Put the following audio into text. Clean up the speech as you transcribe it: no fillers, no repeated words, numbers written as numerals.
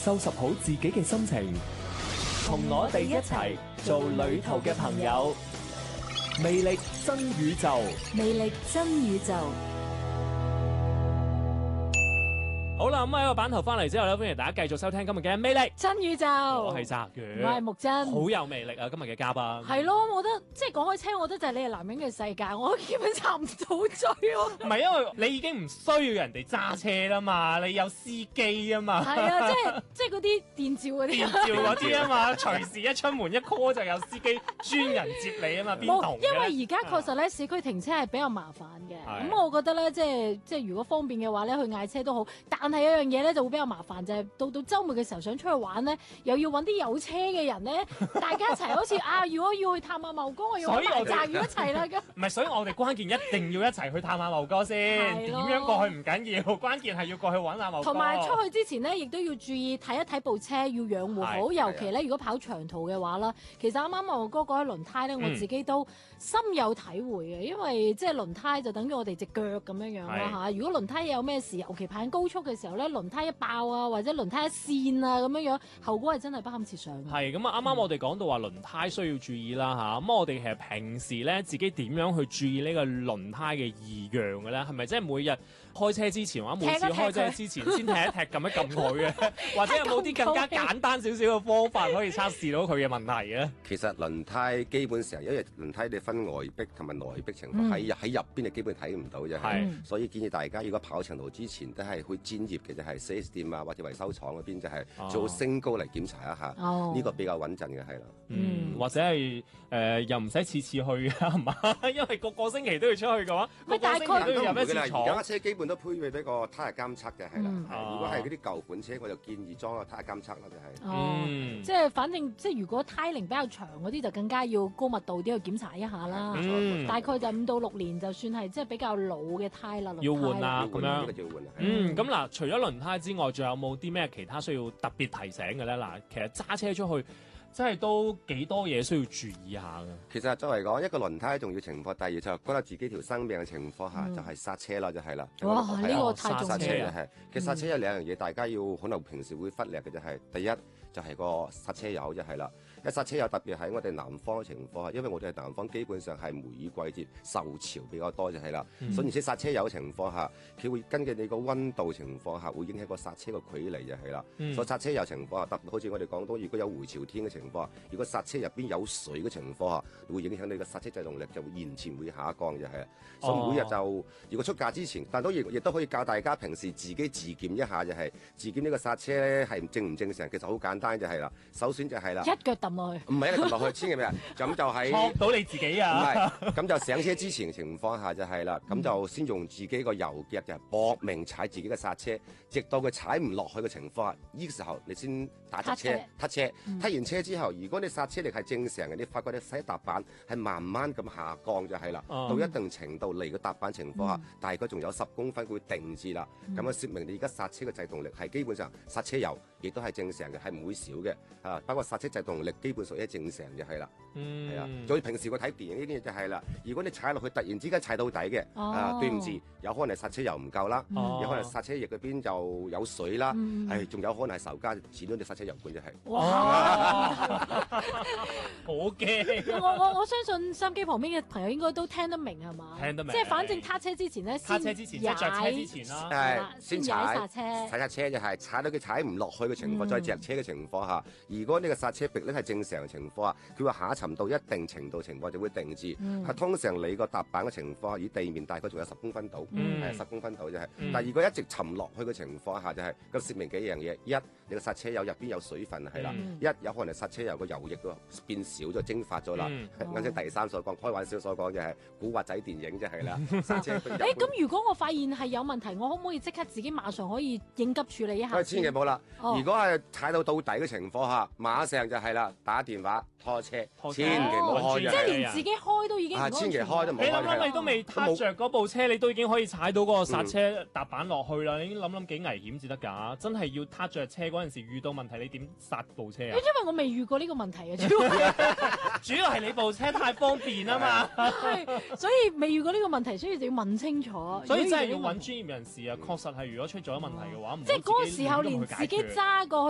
收拾好自己嘅心情，同我哋一齊做旅途嘅朋友。魅力真宇宙， 魅力真宇宙。 好啦，咁喺個版頭翻嚟之後咧，歡迎大家繼續收聽今日嘅魅力真宇宙。 我係澤宇， 我係木真， 好有魅力啊！今日嘅嘉賓係咯，我覺得即係講開車，我覺得就係你係男人嘅世界，我基本插唔到嘴喎。 唔係因為你已經唔需要人哋揸車啦嘛，你有司機啊嘛。 係啊，即係嗰啲電召嗰啲。 電召嗰啲啊嘛，隨時一出門一 call 就有司機專人接你啊嘛，邊同嘅？ 因為而家確實咧，市區停車係比較麻煩嘅。咁我覺得咧，即係如果方便嘅話咧，去嗌車都好。但係有樣嘢咧就會比較麻煩，就係到週末嘅時候想出去玩咧，又要揾啲有車嘅人咧，大家一齊好似如果要去探下茂哥，我要揾埋澤宇一齊啦咁。 唔係，所以我哋關鍵一定要一齊去探下茂哥先。點樣過去唔緊要，關鍵係要過去揾下茂哥。 同埋出去之前咧，亦都要注意睇一睇部車，要養護好。尤其咧，如果跑長途嘅話啦，其實啱啱茂哥講起輪胎咧，我自己都深有體會嘅，因為即係輪胎就等於我哋隻腳咁樣啦嚇。如果輪胎有咩事，尤其跑高速嘅時候咧，輪胎一爆啊，或者輪胎一跣啊咁樣，後果係真係不堪設想。係咁啊！啱啱我哋講到話輪胎需要注意啦嚇，咁我哋其實平時咧自己點樣去注意呢個輪胎嘅異樣嘅咧？係咪即係每日開車之前或者每次開車之前先踢一踢撳一撳佢嘅？或者有冇啲更加簡單少少嘅方法可以測試到佢嘅問題嘅？ 其實輪胎基本上，因為輪胎你分外壁同埋內壁情況，喺入邊你基本睇唔到啫。係，所以建議大家如果跑長途之前都係去專業嘅，就係 4S 店啊或者維修廠嗰邊就係做升高嚟檢查一下，呢個比較穩陣嘅係啦。 或者係又唔使次次去㗎係嘛？因為個星期都要出去嘅話，個星期都要入一次廠。 而家車基本都配備呢個胎壓監測嘅係啦。如果係嗰啲舊款車，我就建議裝個胎壓監測啦，就係。 即係反正即係如果胎齡比較長嗰啲，就更加要高密度啲去檢查一下啦。大概就5到6年，就算係即係比較老嘅胎啦。 要換啊咁樣。咁咁嗱，除咗輪胎之外，仲有冇啲咩其他需要特別提醒嘅咧？嗱，其實揸車出去真係都幾多嘢需要注意下嘅。 其實作為講一個輪胎重要情況，第二就覺得自己條生命嘅情況下，就係剎車啦，就係啦。 哇！呢個太重要啦。 係，其實剎車有兩樣嘢，大家要可能平時會忽略嘅就係，第一就係個剎車油就係啦。一剎車油特別喺我哋南方嘅情況下，因為我哋係南方，基本上係梅雨季節受潮比較多就係啦。所以而且剎車油嘅情況下，佢會根據你個溫度情況下，會影響個剎車嘅距離就係啦。所以剎車油情況下，特別好似我哋廣東，如果有回潮天嘅情況下，如果剎車入邊有水嘅情況下，會影響你嘅剎車制動力，就會完全會下降就係啦。所以每日就如果出價之前，但都亦都可以教大家平時自己自檢一下就係自檢呢個剎車咧係正唔正常，其實好簡單就係啦。首先就係啦， 一腳揼落去， 唔係一腳揼落去，千祈唔好咁就喺學到你自己啊！ 唔係，咁就上車之前嘅情況下就係啦，咁就先用自己個右腳就搏命踩自己嘅剎車，直到佢踩唔落去嘅情況下，呢個時候你先打側車，撻車，撻完車之後，如果你剎車力係正常嘅，你發覺你踩踏板係慢慢咁下降就係啦，到一定程度嚟個踏板情況下，大概仲有10公分會定住啦，咁啊説明你而家剎車嘅制動力係基本上剎車油亦都係正常嘅，係唔會少嘅，包括剎車制動力基本上係正常嘅係啦，係啊，所以平時我睇電影呢啲嘢就係啦，如果你踩落去突然之間踩到底嘅，對唔住，有可能係剎車油唔夠啦，有可能剎車液嗰邊就有水啦，仲有可能係仇家剪咗你剎車油管就係。 哇！ 好驚！ 我相信收音機旁邊嘅朋友應該都聽得明係嘛？ 聽得明。 即係反正撻車之前咧， 撻車之前即係着車之前啦， 先踩剎車，踩車就係踩到佢踩唔落去嘅情況，再着車嘅情況下，如果呢個剎車壁咧係正常嘅情況下，佢會下沉到一定程度情況就會定住。通常你個踏板嘅情況下，以地面大概仲有10公分度，係10公分度就係。但係如果一直沉落去嘅情況下，就係咁説明幾樣嘢：一，你個剎車油入邊有水分係啦；一，有可能剎車油個油液都變少咗、蒸發咗啦。啱先第三所講，開玩笑所講就係古惑仔電影就係啦。剎車咁如果我發現係有問題，我可唔可以即刻自己馬上可以應急處理一下？ 千祈冇啦！如果係踩到底嘅情況下，馬上就係啦，打電話拖車，千祈唔好開。 即係連自己開都已經唔安全。 千祈開都唔好開。 你諗諗，你都未撻着嗰部車，你都已經可以踩到嗰個剎車踏板落去啦。你已經諗幾危險至得㗎？真係要撻着車嗰陣時遇到問題，你點剎部車啊？ 因為我未遇過呢個問題啊， 主要係你部車太方便啊嘛。 所以未遇過呢個問題，所以就要問清楚。 所以真係要揾專業人士啊！確實係，如果出咗問題嘅話， 即係嗰個時候連自己揸過去。